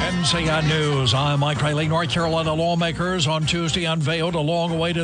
NCN News. I'm Mike Riley. North Carolina lawmakers on Tuesday unveiled a long-awaited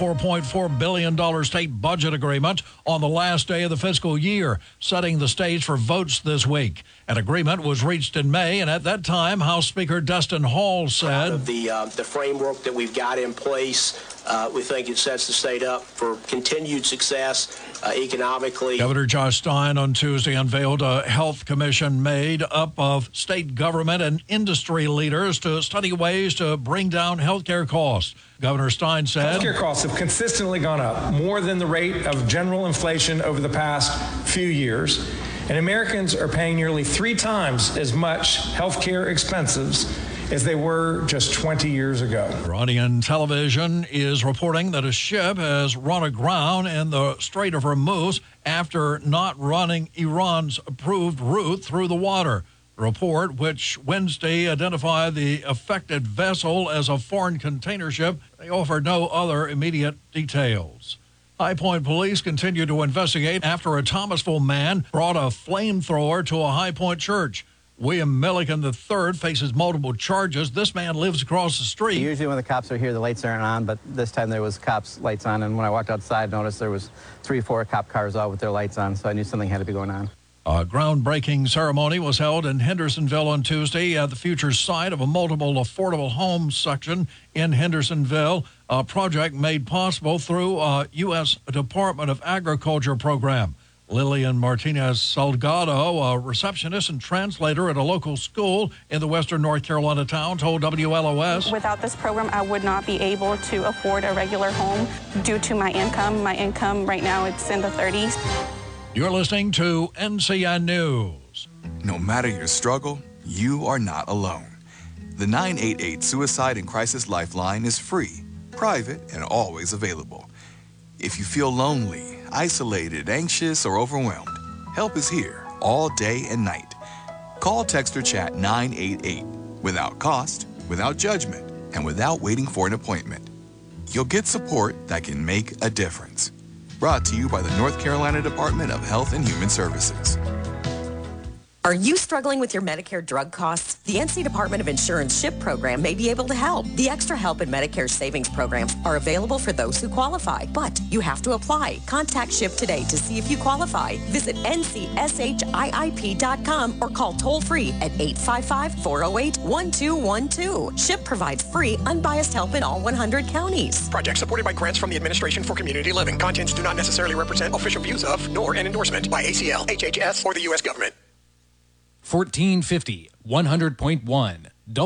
$34.4 billion state budget agreement on the last day of the fiscal year, setting the stage for votes this week. An agreement was reached in May, and at that time, House Speaker Destin Hall said, of the framework that we've got in place, we think it sets the state up for continued success economically. Governor Josh Stein on Tuesday unveiled a health commission made up of state government and industry leaders to study ways to bring down health care costs. Governor Stein said, healthcare costs have consistently gone up more than the rate of general inflation over the past few years, and Americans are paying nearly 3 times as much healthcare expenses as they were just 20 years ago. Iranian television is reporting that a ship has run aground in the Strait of Hormuz after not running Iran's approved route through the water. The report, which Wednesday identified the affected vessel as a foreign container ship, they offered no other immediate details. High Point police continue to investigate after a Thomasville man brought a flamethrower to a High Point church. William Milliken III faces multiple charges. This man lives across the street. Usually when the cops are here, the lights aren't on, but this time there was cops' lights on, and when I walked outside, I noticed there was 3 or 4 cop cars all with their lights on, so I knew something had to be going on. A groundbreaking ceremony was held in Hendersonville on Tuesday at the future site of a multiple affordable homes section in Hendersonville, a project made possible through a U.S. Department of Agriculture program. Lillian Martinez Salgado, a receptionist and translator at a local school in the western North Carolina town, told WLOS. Without this program, I would not be able to afford a regular home due to my income. My income right now, it's in the 30s. You're listening to NCN News. No matter your struggle, you are not alone. The 988 Suicide and Crisis Lifeline is free, private, and always available. If you feel lonely, isolated, anxious, or overwhelmed, help is here all day and night. Call, text, or chat 988 without cost, without judgment, and without waiting for an appointment. You'll get support that can make a difference. Brought to you by the North Carolina Department of Health and Human Services. Are you struggling with your Medicare drug costs? The NC Department of Insurance SHIP program may be able to help. The Extra Help and Medicare Savings programs are available for those who qualify, but you have to apply. Contact SHIP today to see if you qualify. Visit ncshiip.com or call toll-free at 855-408-1212. SHIP provides free, unbiased help in all 100 counties. Project supported by grants from the Administration for Community Living. Contents do not necessarily represent official views of, nor an endorsement by ACL, HHS, or the U.S. government. 1450, 100.1,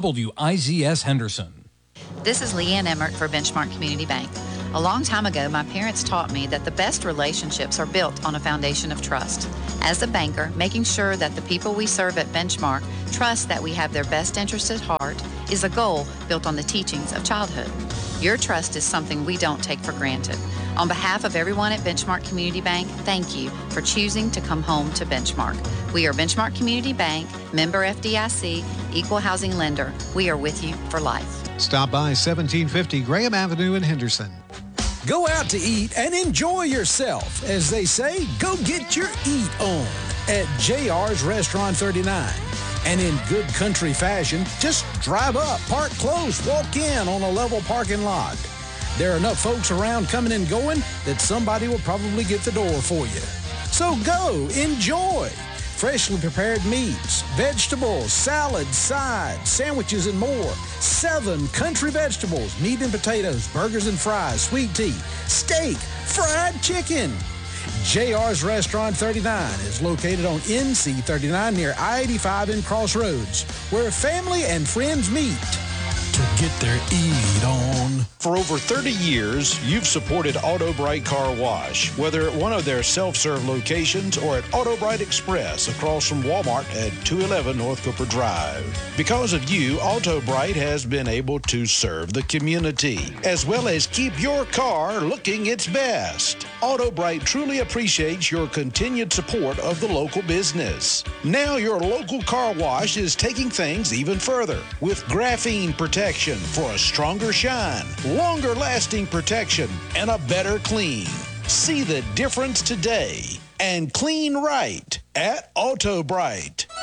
WIZS Henderson. This is Leanne Emmert for Benchmark Community Bank. A long time ago, my parents taught me that the best relationships are built on a foundation of trust. As a banker, making sure that the people we serve at Benchmark trust that we have their best interests at heart is a goal built on the teachings of childhood. Your trust is something we don't take for granted. On behalf of everyone at Benchmark Community Bank, thank you for choosing to come home to Benchmark. We are Benchmark Community Bank, member FDIC, equal housing lender. We are with you for life. Stop by 1750 Graham Avenue in Henderson. Go out to eat and enjoy yourself. As they say, go get your eat on at JR's Restaurant 39. And in good country fashion, just drive up, park close, walk in on a level parking lot. There are enough folks around coming and going that somebody will probably get the door for you. So go, enjoy. Freshly prepared meats, vegetables, salads, sides, sandwiches, and more. 7 country vegetables, meat and potatoes, burgers and fries, sweet tea, steak, fried chicken. JR's Restaurant 39 is located on NC 39 near I-85 in Crossroads, where family and friends meet to get their eat on. For over 30 years, you've supported Auto Bright Car Wash, whether at one of their self-serve locations or at Auto Bright Express across from Walmart at 211 North Cooper Drive. Because of you, Auto Bright has been able to serve the community, as well as keep your car looking its best. Auto Bright truly appreciates your continued support of the local business. Now your local car wash is taking things even further with graphene protection for a stronger shine, longer lasting protection, and a better clean. See the difference today and clean right at Auto Bright.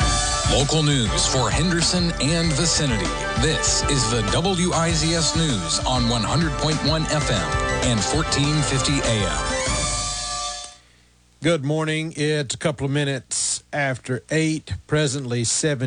Local news for Henderson and vicinity. This is the WIZS News on 100.1 FM and 1450 AM. Good morning. It's a couple of minutes after 8, presently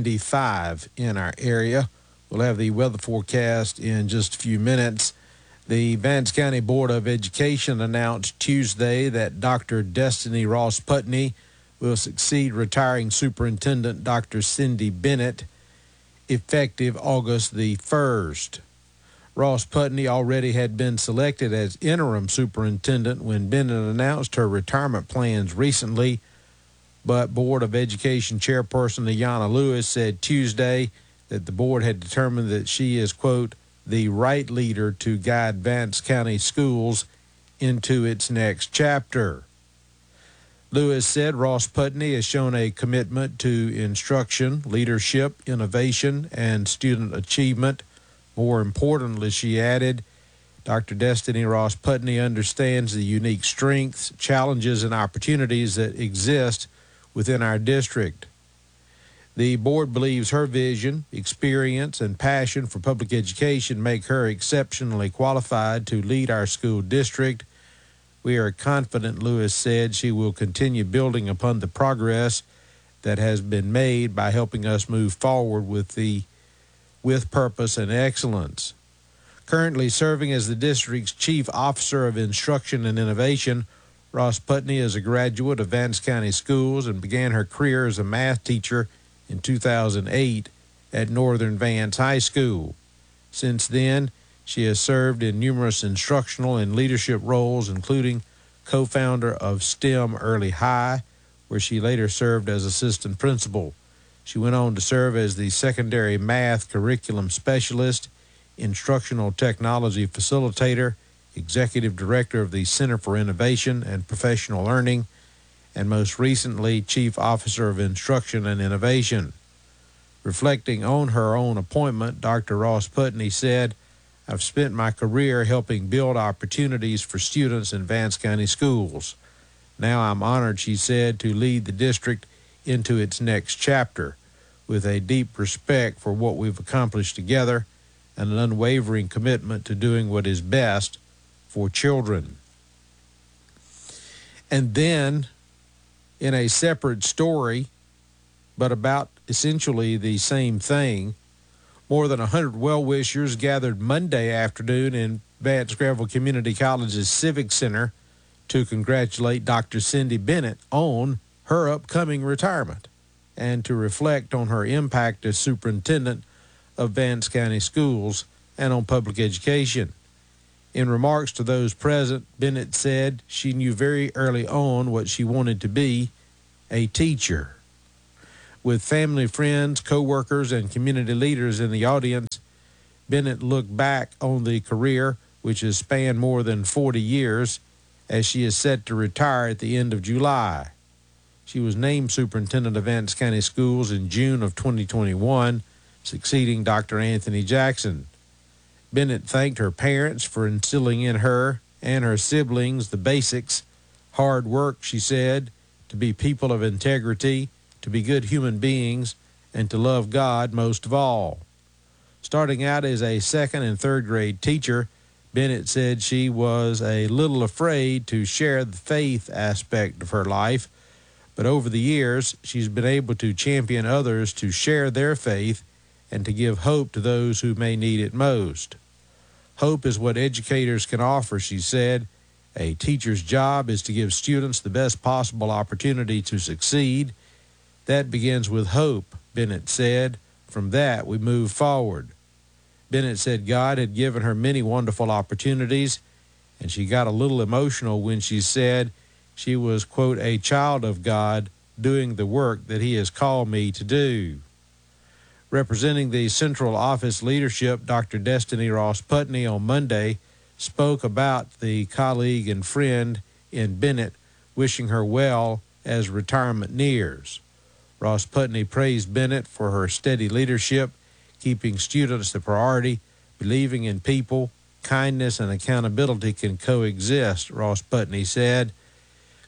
75 in our area. We'll have the weather forecast in just a few minutes. The Vance County Board of Education announced Tuesday that Dr. Destiny Ross Putney will succeed retiring Superintendent Dr. Cindy Bennett effective August the 1st. Ross Putney already had been selected as interim superintendent when Bennett announced her retirement plans recently, but Board of Education Chairperson Ayanna Lewis said Tuesday that the board had determined that she is, quote, the right leader to guide Vance County Schools into its next chapter. Lewis said Ross Putney has shown a commitment to instruction, leadership, innovation, and student achievement. More importantly, she added, Dr. Destiny Ross Putney understands the unique strengths, challenges, and opportunities that exist within our district. The board believes her vision, experience, and passion for public education make her exceptionally qualified to lead our school district. We are confident, Lewis said, she will continue building upon the progress that has been made by helping us move forward with purpose and excellence. Currently serving as the district's Chief Officer of Instruction and Innovation, Ross Putney is a graduate of Vance County Schools and began her career as a math teacher in 2008 at Northern Vance High School. Since then, she has served in numerous instructional and leadership roles, including co-founder of STEM Early High, where she later served as assistant principal. She went on to serve as the secondary math curriculum specialist, instructional technology facilitator, executive director of the Center for Innovation and Professional Learning, and most recently, Chief Officer of Instruction and Innovation. Reflecting on her own appointment, Dr. Ross Putney said, I've spent my career helping build opportunities for students in Vance County Schools. Now I'm honored, she said, to lead the district into its next chapter with a deep respect for what we've accomplished together and an unwavering commitment to doing what is best for children. And then, in a separate story, but about essentially the same thing, more than 100 well-wishers gathered Monday afternoon in Vance Gravel Community College's Civic Center to congratulate Dr. Cindy Bennett on her upcoming retirement and to reflect on her impact as superintendent of Vance County Schools and on public education. In remarks to those present, Bennett said she knew very early on what she wanted to be, a teacher. With family, friends, co-workers, and community leaders in the audience, Bennett looked back on the career, which has spanned more than 40 years, as she is set to retire at the end of July. She was named superintendent of Vance County Schools in June of 2021, succeeding Dr. Anthony Jackson. Bennett thanked her parents for instilling in her and her siblings the basics, hard work, she said, to be people of integrity, to be good human beings, and to love God most of all. Starting out as a second and third grade teacher, Bennett said she was a little afraid to share the faith aspect of her life, but over the years, she's been able to champion others to share their faith and to give hope to those who may need it most. Hope is what educators can offer, she said. A teacher's job is to give students the best possible opportunity to succeed. That begins with hope, Bennett said. From that, we move forward. Bennett said God had given her many wonderful opportunities, and she got a little emotional when she said she was, quote, a child of God doing the work that He has called me to do. Representing the central office leadership, Dr. Destiny Ross Putney on Monday spoke about the colleague and friend in Bennett, wishing her well as retirement nears. Ross Putney praised Bennett for her steady leadership, keeping students the priority, believing in people, kindness and accountability can coexist, Ross Putney said.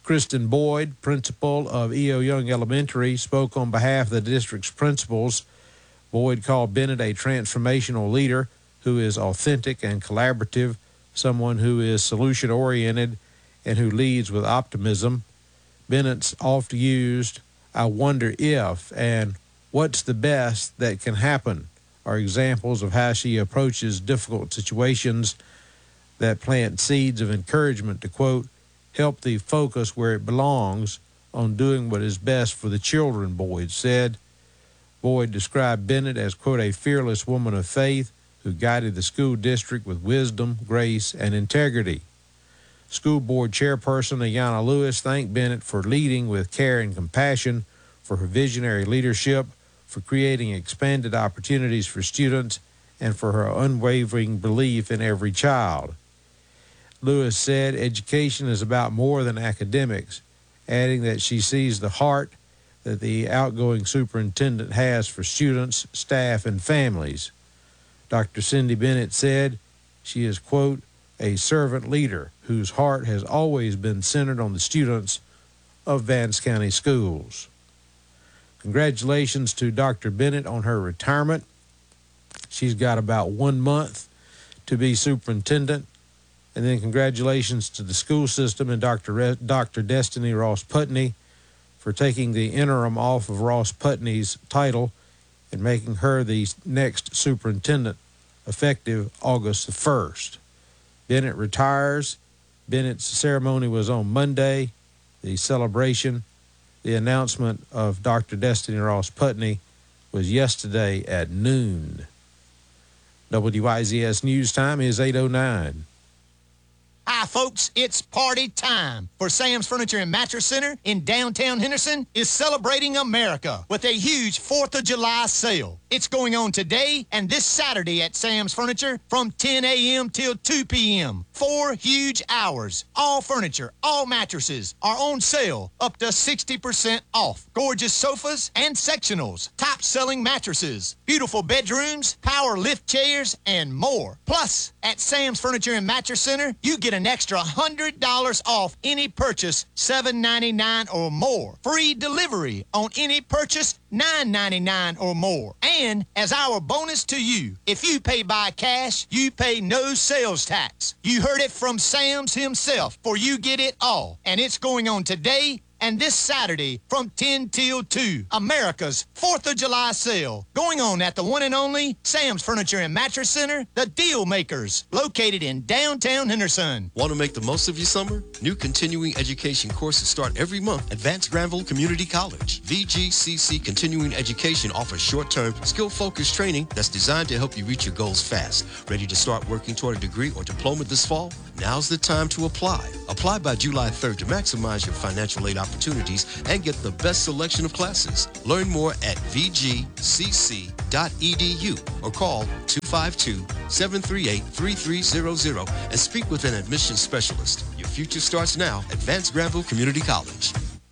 Kristen Boyd, principal of E.O. Young Elementary, spoke on behalf of the district's principals. Boyd called Bennett a transformational leader who is authentic and collaborative, someone who is solution-oriented and who leads with optimism. Bennett's oft used, "I wonder if," and "what's the best that can happen" are examples of how she approaches difficult situations that plant seeds of encouragement to, quote, "help the focus where it belongs on doing what is best for the children," Boyd said. Boyd described Bennett as, quote, "a fearless woman of faith who guided the school district with wisdom, grace, and integrity." School board chairperson Ayanna Lewis thanked Bennett for leading with care and compassion, for her visionary leadership, for creating expanded opportunities for students, and for her unwavering belief in every child. Lewis said education is about more than academics, adding that she sees the heart that the outgoing superintendent has for students, staff, and families. Dr. Cindy Bennett said she is, quote, "a servant leader whose heart has always been centered on the students of Vance County Schools." Congratulations to Dr. Bennett on her retirement. She's got about 1 month to be superintendent. And then congratulations to the school system and Dr. Destiny Ross Putney for taking the interim off of Ross Putney's title and making her the next superintendent effective August the 1st. Bennett retires. Bennett's ceremony was on Monday. The celebration, the announcement of Dr. Destiny Ross Putney was yesterday at noon. WIZS News Time is 8:09. Hi, folks. It's party time. For Sam's Furniture and Mattress Center in downtown Henderson is celebrating America with a huge 4th of July sale. It's going on today and this Saturday at Sam's Furniture from 10 a.m. till 2 p.m. 4 huge hours. All furniture, all mattresses are on sale up to 60% off. Gorgeous sofas and sectionals, top-selling mattresses, beautiful bedrooms, power lift chairs, and more. Plus, at Sam's Furniture and Mattress Center, you get an extra $100 off any purchase $7.99 or more. Free delivery on any purchase $9.99 or more. And as our bonus to you, if you pay by cash, you pay no sales tax. You heard it from Sam's himself, for you get it all. And it's going on today and this Saturday from 10 till 2. America's 4th of July sale. Going on at the one and only Sam's Furniture and Mattress Center, the Deal Makers, located in downtown Henderson. Want to make the most of your summer? New continuing education courses start every month at Vance Granville Community College. VGCC Continuing Education offers short-term, skill-focused training that's designed to help you reach your goals fast. Ready to start working toward a degree or diploma this fall? Now's the time to apply. Apply by July 3rd to maximize your financial aid opportunities and get the best selection of classes. Learn more at vgcc.edu or call 252-738-3300 and speak with an admissions specialist. Your future starts now at Vance Granville Community College.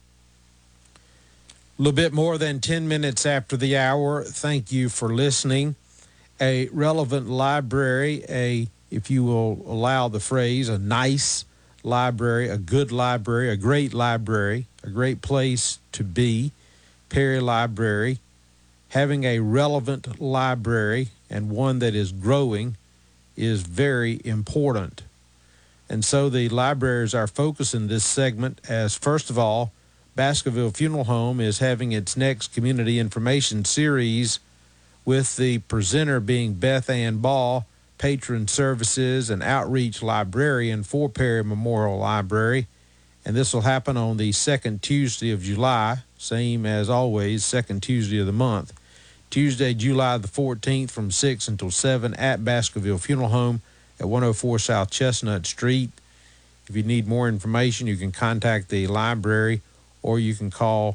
A little bit more than 10 minutes after the hour. Thank you for listening. A relevant library, if you will allow the phrase, a nice library, a good library, a great place to be, Perry Library. Having a relevant library and one that is growing is very important. And so the library is our focus in this segment, as first of all, Baskerville Funeral Home is having its next community information series with the presenter being Beth Ann Ball, patron services and outreach librarian for Perry Memorial Library. And this will happen on the second Tuesday of July, same as always, second Tuesday of the month. Tuesday, July the 14th from 6 until 7 at Baskerville Funeral Home at 104 South Chestnut Street. If you need more information, you can contact the library or you can call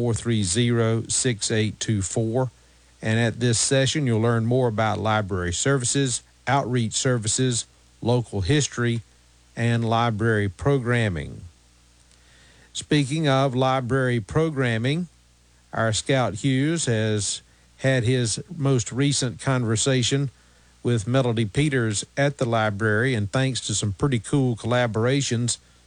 430-6824. And at this session, you'll learn more about library services, outreach services, local history, and library programming. Speaking of library programming, our Scout Hughes has had his most recent conversation with Melody Peters at the library, and thanks to some pretty cool collaborations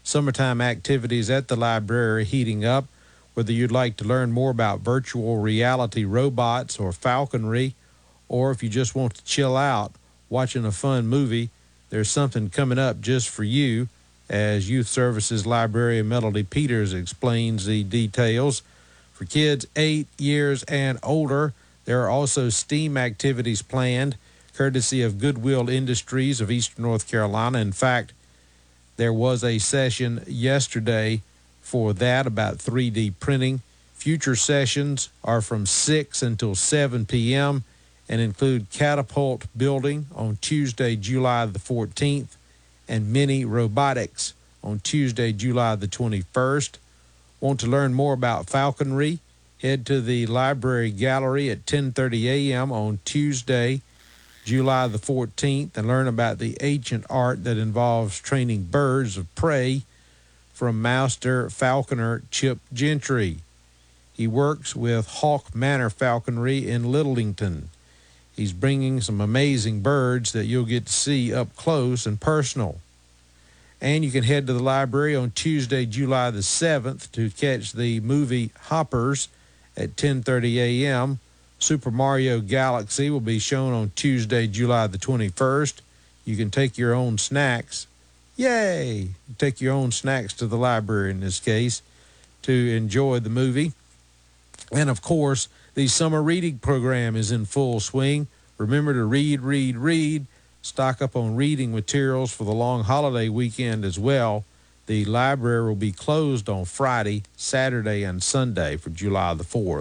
Summertime activities at the library heating up. Whether you'd like to learn more about virtual reality robots or falconry, or if you just want to chill out watching a fun movie, there's something coming up just for you, as Youth Services Librarian Melody Peters explains the details. For kids 8 years and older, there are also STEAM activities planned, courtesy of Goodwill Industries of Eastern North Carolina. In fact, there was a session yesterday for that about 3D printing. Future sessions are from 6 until 7 p.m. and include catapult building on Tuesday, July the 14th, and mini robotics on Tuesday, July the 21st. Want to learn more about falconry? Head to the library gallery at 10:30 a.m. on Tuesday, July the 14th, and learn about the ancient art that involves training birds of prey from Master Falconer Chip Gentry. He works with Hawk Manor Falconry in Littlington. He's bringing some amazing birds that you'll get to see up close and personal. And you can head to the library on Tuesday, July the 7th to catch the movie Hoppers at 10:30 a.m. Super Mario Galaxy will be shown on Tuesday, July the 21st. You can take your own snacks. Yay! Take your own snacks to the library in this case to enjoy the movie. And of course, the summer reading program is in full swing. Remember to read, read, read. Stock up on reading materials for the long holiday weekend as well. The library will be closed on Friday, Saturday, and Sunday for July the 4th.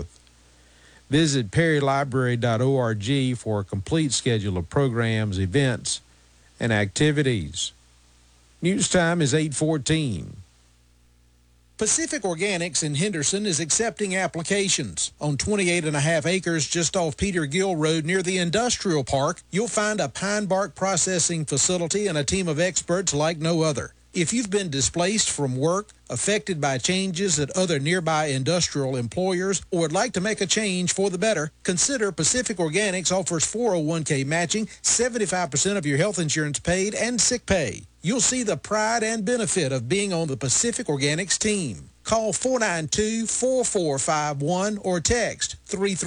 Visit perrylibrary.org for a complete schedule of programs, events, and activities. News time is 8:14. Pacific Organics in Henderson is accepting applications. On 28.5 acres just off Peter Gill Road near the Industrial Park, you'll find a pine bark processing facility and a team of experts like no other. If you've been displaced from work, affected by changes at other nearby industrial employers, or would like to make a change for the better, consider Pacific Organics offers 401k matching, 75% of your health insurance paid, and sick pay. You'll see the pride and benefit of being on the Pacific Organics team. Call 492-4451 or text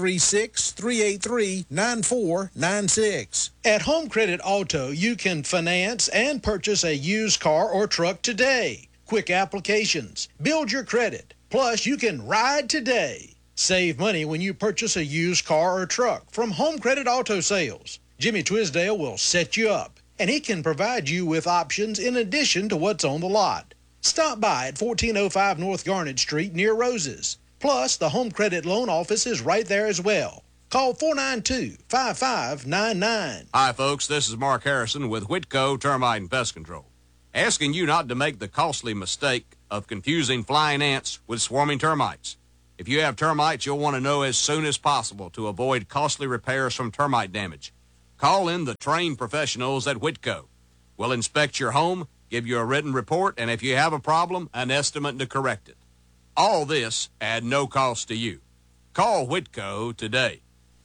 336-383-9496. At Home Credit Auto, you can finance and purchase a used car or truck today. Quick applications. Build your credit. Plus, you can ride today. Save money when you purchase a used car or truck from Home Credit Auto Sales. Jimmy Twisdale will set you up, and he can provide you with options in addition to what's on the lot. Stop by at 1405 North Garnet Street near Roses. Plus, the Home Credit Loan Office is right there as well. Call 492-5599. Hi, folks. This is Mark Harrison with Whitco Termite and Pest Control. Asking you not to make the costly mistake of confusing flying ants with swarming termites. If you have termites, you'll want to know as soon as possible to avoid costly repairs from termite damage. Call in the trained professionals at Whitco. We'll inspect your home, give you a written report, and if you have a problem, an estimate to correct it. All this at no cost to you. Call Whitco today.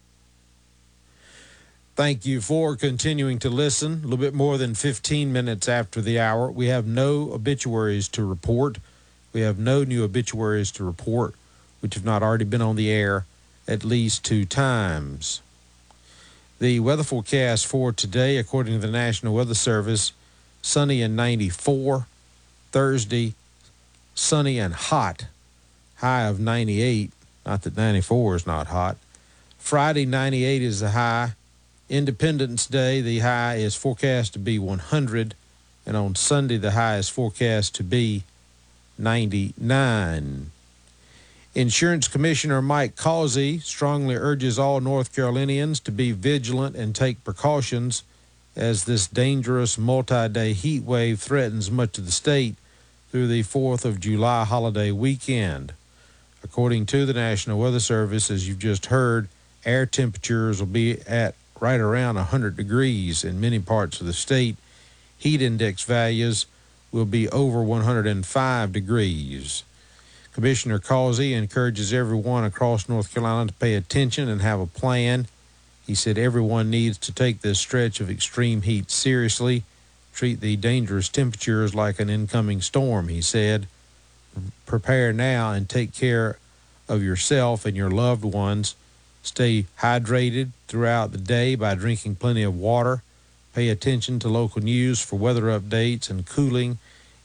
Thank you for continuing to listen. A little bit more than 15 minutes after the hour. We have no obituaries to report. We have no new obituaries to report, which have not already been on the air at least 2 times. The weather forecast for today, according to the National Weather Service, sunny and 94. Thursday, sunny and hot, high of 98. Not that 94 is not hot. Friday, 98 is the high. Independence Day, the high is forecast to be 100. And on Sunday, the high is forecast to be 99. Insurance Commissioner Mike Causey strongly urges all North Carolinians to be vigilant and take precautions as this dangerous multi-day heat wave threatens much of the state through the 4th of July holiday weekend. According to the National Weather Service, as you've just heard, air temperatures will be at right around 100 degrees in many parts of the state. Heat index values will be over 105 degrees. Commissioner Causey encourages everyone across North Carolina to pay attention and have a plan. He said everyone needs to take this stretch of extreme heat seriously treat the dangerous temperatures like an incoming storm, he said. Prepare now and take care of yourself and your loved ones. Stay hydrated throughout the day by drinking plenty of water. Pay attention to local news for weather updates and cooling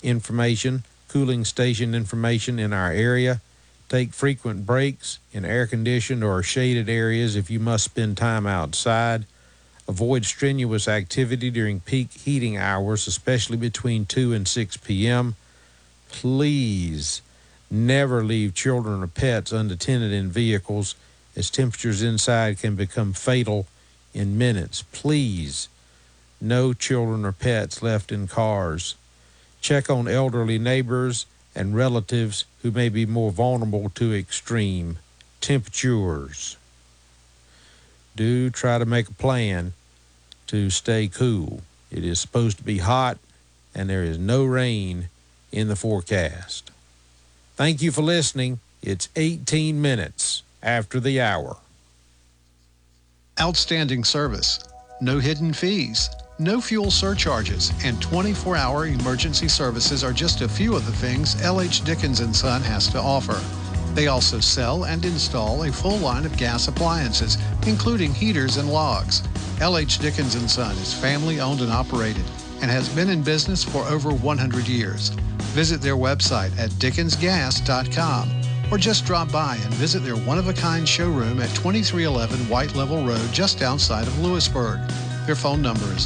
station information in our area. Take frequent breaks in air-conditioned or shaded areas if you must spend time outside. Avoid strenuous activity during peak heating hours, especially between 2 and 6 p.m. Please never leave children or pets unattended in vehicles, as temperatures inside can become fatal in minutes. Please, no children or pets left in cars. Check on elderly neighbors and relatives who may be more vulnerable to extreme temperatures. Do try to make a plan to stay cool. It is supposed to be hot, and there is no rain in the forecast. Thank you for listening. It's 18 minutes after the hour. Outstanding service, no hidden fees, no fuel surcharges, and 24-hour emergency services are just a few of the things L.H. Dickens & Son has to offer. They also sell and install a full line of gas appliances, including heaters and logs. L.H. Dickens & Son is family-owned and operated and has been in business for over 100 years. Visit their website at dickensgas.com or just drop by and visit their one-of-a-kind showroom at 2311 White Level Road just outside of Lewisburg. Their phone number is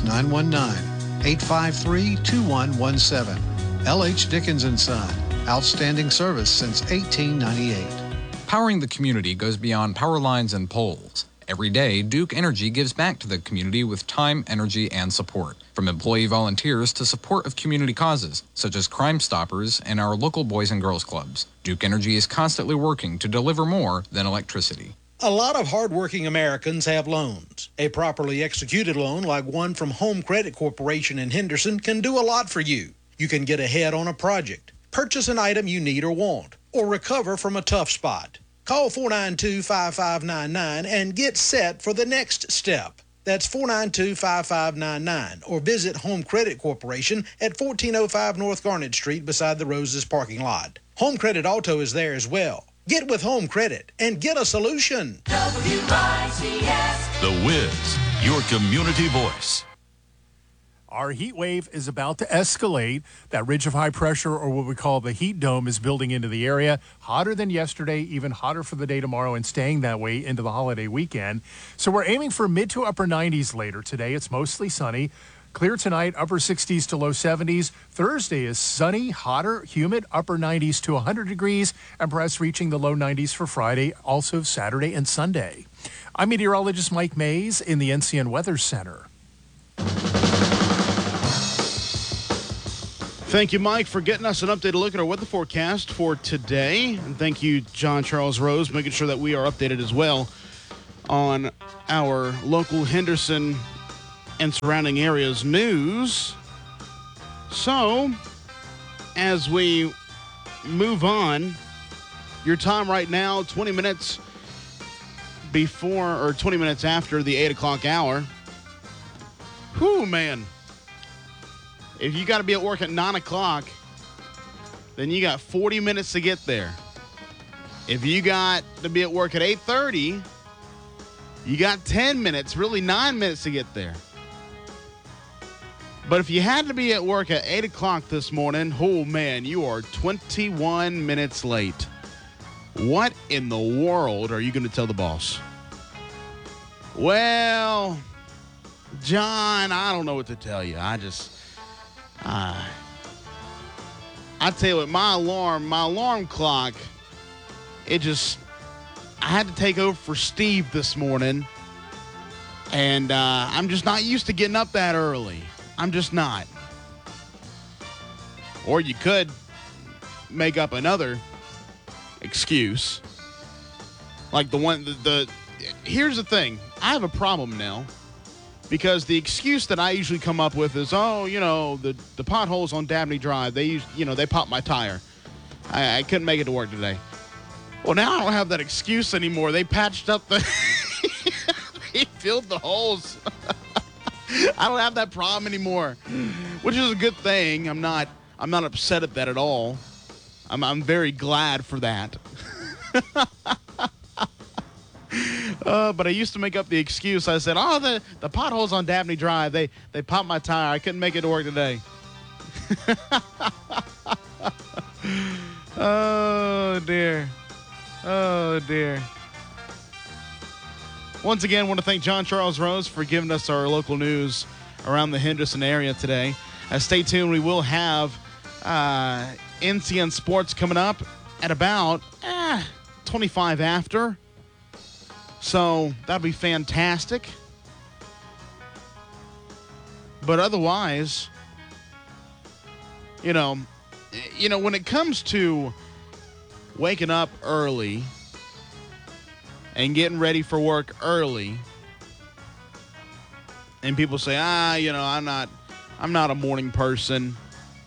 919-853-2117. L.H. Dickens & Son. Outstanding service since 1898. Powering the community goes beyond power lines and poles. Every day, Duke Energy gives back to the community with time, energy, and support. From employee volunteers to support of community causes, such as Crime Stoppers and our local Boys and Girls Clubs. Duke Energy is constantly working to deliver more than electricity. A lot of hardworking Americans have loans. A properly executed loan like one from Home Credit Corporation in Henderson can do a lot for you. You can get ahead on a project, purchase an item you need or want, or recover from a tough spot. Call 492-5599 and get set for the next step. That's 492-5599, or visit Home Credit Corporation at 1405 North Garnet Street beside the Roses parking lot. Home Credit Auto is there as well. Get with Home Credit and get a solution. WICS. The Wiz, your community voice. Our heat wave is about to escalate. That ridge of high pressure, or what we call the heat dome, is building into the area. Hotter than yesterday, even hotter for the day tomorrow, and staying that way into the holiday weekend. So we're aiming for mid to upper 90s later today. It's mostly sunny. Clear tonight, upper 60s to low 70s. Thursday is sunny, hotter, humid, upper 90s to 100 degrees, and perhaps reaching the low 90s for Friday, also Saturday and Sunday. I'm meteorologist Mike Mays in the NCN Weather Center. Thank you, Mike, for getting us an updated look at our weather forecast for today. And thank you, John Charles Rose, making sure that we are updated as well on our local Henderson and surrounding areas news. So, as we move on, your time right now, 20 minutes before, or 20 minutes after the 8 o'clock hour. Whew, man. If you got to be at work at 9 o'clock, then you got 40 minutes to get there. If you got to be at work at 8:30, you got 10 minutes, really 9 minutes to get there. But if you had to be at work at 8 o'clock this morning, oh man, you are 21 minutes late. What in the world are you going to tell the boss? Well, John, I don't know what to tell you. I tell you what, my alarm clock, I had to take over for Steve this morning, and I'm just not used to getting up that early. I'm just not. Or you could make up another excuse. Like here's the thing. I have a problem now. Because the excuse that I usually come up with is, the potholes on Dabney Drive, they popped my tire. I couldn't make it to work today. Well, now I don't have that excuse anymore. They patched up they filled the holes. I don't have that problem anymore, which is a good thing. I'm not upset at that at all. I'm very glad for that. But I used to make up the excuse. I said, "Oh, the potholes on Dabney Drive, they popped my tire. I couldn't make it to work today." Oh dear. Oh dear. Once again, I want to thank John Charles Rose for giving us our local news around the Henderson area today. Stay tuned. We will have NCN Sports coming up at about 25 after. So that'll be fantastic. But otherwise, you know, when it comes to waking up early and getting ready for work early, and people say, I'm not a morning person.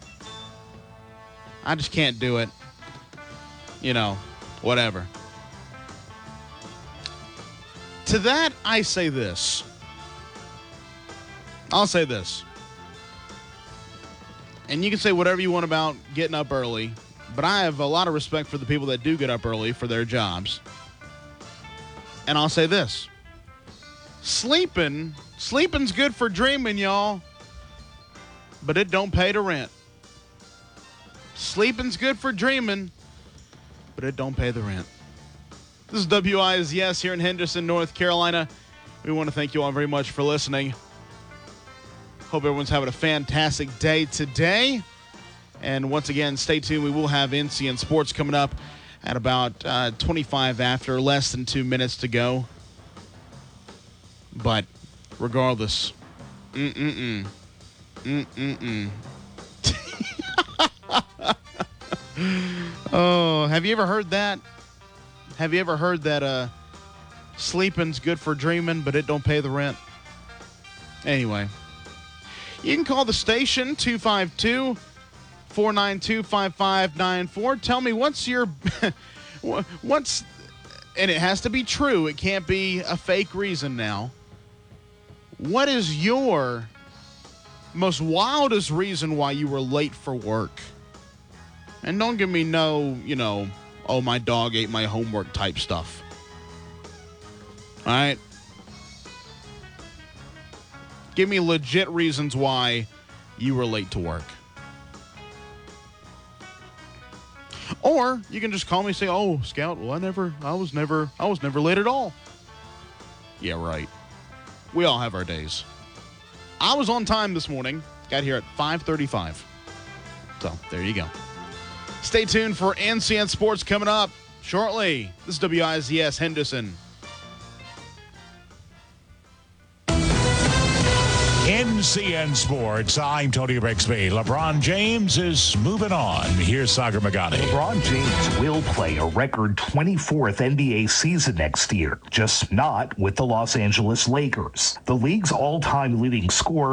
I just can't do it. Whatever. To that, I say this. I'll say this. And you can say whatever you want about getting up early, but I have a lot of respect for the people that do get up early for their jobs. And I'll say this. Sleeping's good for dreaming, y'all, but it don't pay the rent. Sleeping's good for dreaming, but it don't pay the rent. This is WISS here in Henderson, North Carolina. We want to thank you all very much for listening. Hope everyone's having a fantastic day today. And once again, stay tuned. We will have NCN Sports coming up at about 25 after, less than 2 minutes to go. But regardless, Oh, have you ever heard that? Have you ever heard that sleeping's good for dreaming, but it don't pay the rent? Anyway, you can call the station, 252-492-5594. Tell me what's your, and it has to be true. It can't be a fake reason now. What is your most wildest reason why you were late for work? And don't give me no, oh, my dog ate my homework type stuff. All right? Give me legit reasons why you were late to work. Or you can just call me and say, "Oh, Scout, well, I was never late at all." Yeah, right. We all have our days. I was on time this morning. Got here at 5:35. So, there you go. Stay tuned for NCN Sports coming up shortly. This is WISS Henderson. NCN Sports, I'm Tony Bixby. LeBron James is moving on. Here's Sagar Magani. LeBron James will play a record 24th NBA season next year, just not with the Los Angeles Lakers. The league's all-time leading scorer